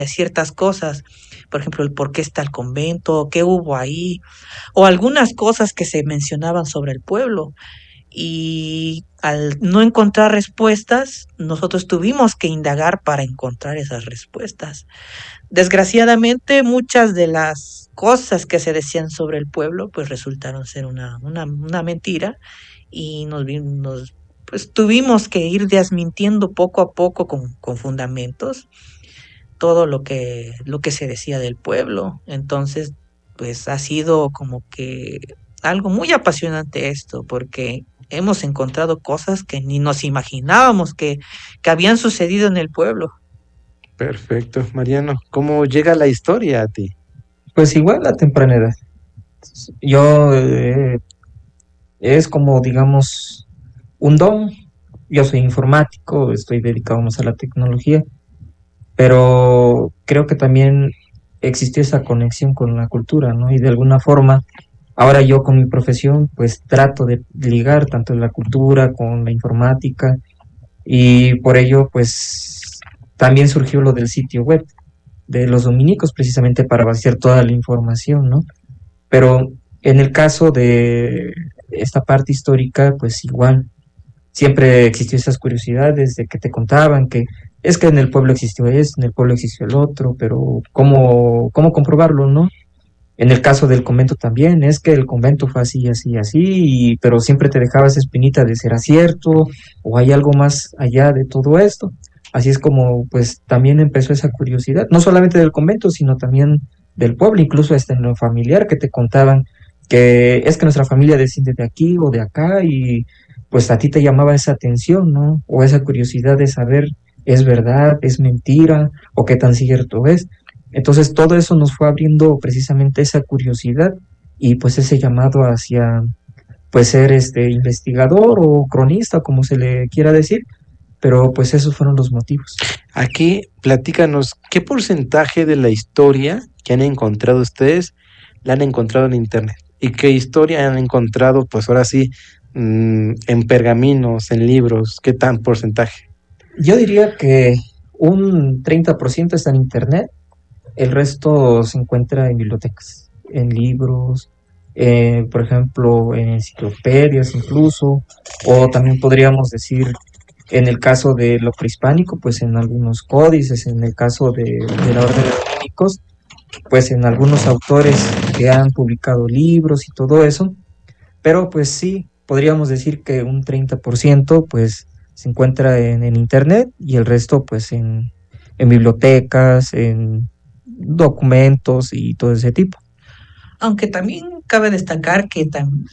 ciertas cosas, por ejemplo, el por qué está el convento, qué hubo ahí, o algunas cosas que se mencionaban sobre el pueblo. Y al no encontrar respuestas, nosotros tuvimos que indagar para encontrar esas respuestas. Desgraciadamente, muchas de las cosas que se decían sobre el pueblo, pues resultaron ser una mentira y pues tuvimos que ir desmintiendo poco a poco con fundamentos todo lo que se decía del pueblo. Entonces, pues ha sido como que algo muy apasionante esto, porque hemos encontrado cosas que ni nos imaginábamos que habían sucedido en el pueblo. Perfecto, Mariano. ¿Cómo llega la historia a ti? Pues igual a temprana edad. Yo es como, digamos, un don. Yo soy informático, estoy dedicado más a la tecnología, pero creo que también existió esa conexión con la cultura, ¿no? Y de alguna forma, ahora yo con mi profesión, pues trato de ligar tanto la cultura con la informática y por ello, pues también surgió lo del sitio web de los dominicos precisamente para vaciar toda la información, ¿no? Pero en el caso de esta parte histórica, pues igual, siempre existió esas curiosidades de que te contaban que es que en el pueblo existió esto, en el pueblo existió el otro, pero ¿cómo comprobarlo, no? En el caso del convento también, es que el convento fue así, así, así, pero siempre te dejaba esa espinita de será cierto o hay algo más allá de todo esto. Así es como pues también empezó esa curiosidad, no solamente del convento, sino también del pueblo, incluso hasta en lo familiar que te contaban que es que nuestra familia desciende de aquí o de acá y pues a ti te llamaba esa atención, ¿no? O esa curiosidad de saber es verdad, es mentira o qué tan cierto es. Entonces todo eso nos fue abriendo precisamente esa curiosidad y pues ese llamado hacia pues ser investigador o cronista, como se le quiera decir, pero pues esos fueron los motivos. Aquí, platícanos, ¿qué porcentaje de la historia que han encontrado ustedes la han encontrado en internet? ¿Y qué historia han encontrado, pues ahora sí, en pergaminos, en libros? ¿Qué tan porcentaje? Yo diría que un 30% está en internet, el resto se encuentra en bibliotecas, en libros, por ejemplo, en enciclopedias incluso, o también podríamos decir, en el caso de lo prehispánico, pues en algunos códices, en el caso de la orden de los dominicos, pues en algunos autores que han publicado libros y todo eso, pero pues sí, podríamos decir que un 30% pues se encuentra en internet y el resto pues en bibliotecas, en documentos y todo ese tipo. Aunque también cabe destacar que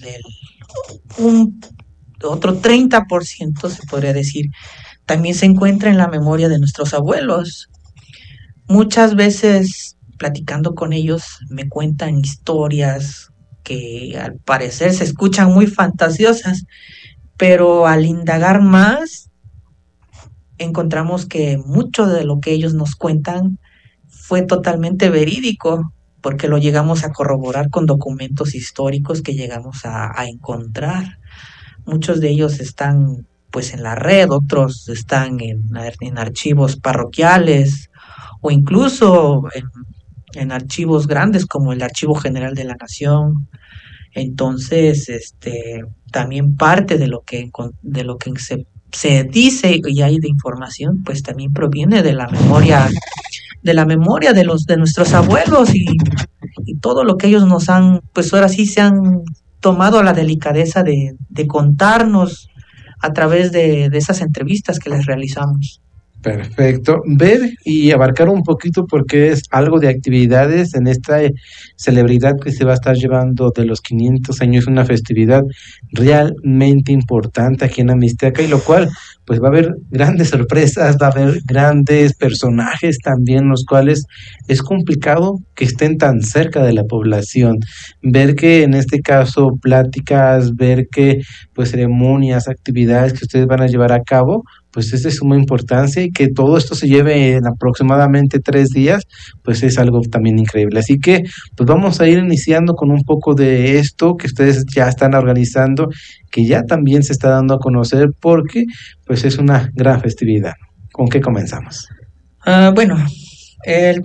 un otro 30% se podría decir también se encuentra en la memoria de nuestros abuelos. Muchas veces platicando con ellos me cuentan historias que al parecer se escuchan muy fantasiosas, pero al indagar más encontramos que mucho de lo que ellos nos cuentan fue totalmente verídico, porque lo llegamos a corroborar con documentos históricos que llegamos a encontrar. Muchos de ellos están pues en la red, otros están en archivos parroquiales o incluso en archivos grandes como el Archivo General de la Nación. Entonces, también parte de lo que se dice y hay de información, pues también proviene de la memoria de nuestros abuelos y todo lo que ellos nos han, pues ahora sí se han tomado la delicadeza de contarnos a través de esas entrevistas que les realizamos. Perfecto. Ver y abarcar un poquito porque es algo de actividades en esta celebridad que se va a estar llevando de los 500 años, una festividad realmente importante aquí en Amixteca y lo cual pues va a haber grandes sorpresas, va a haber grandes personajes también, los cuales es complicado que estén tan cerca de la población. Ver que en este caso pláticas, ver que pues ceremonias, actividades que ustedes van a llevar a cabo, pues es de suma importancia y que todo esto se lleve en aproximadamente 3 días, pues es algo también increíble. Así que pues vamos a ir iniciando con un poco de esto que ustedes ya están organizando, que ya también se está dando a conocer porque pues es una gran festividad. ¿Con qué comenzamos? Bueno, el